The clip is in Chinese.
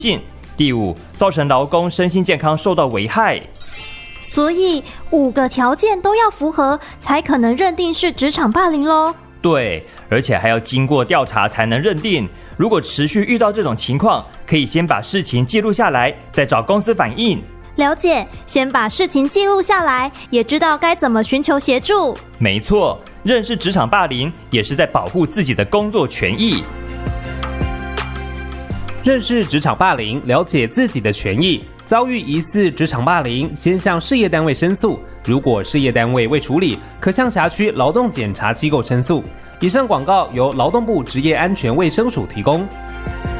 第五，造成劳工身心健康受到危害。 所以5个条件都要符合，才可能认定是职场霸凌咯。 对，而且还要经过调查才能认定。如果持续遇到这种情况，可以先把事情记录下来，再找公司反映。 了解，先把事情记录下来，也知道该怎么寻求协助。 没错，认识职场霸凌也是在保护自己的工作权益。 认识职场霸凌，了解自己的权益。遭遇疑似职场霸凌，先向事业单位申诉。如果事业单位未处理，可向辖区劳动检查机构申诉。以上广告由劳动部职业安全卫生署提供。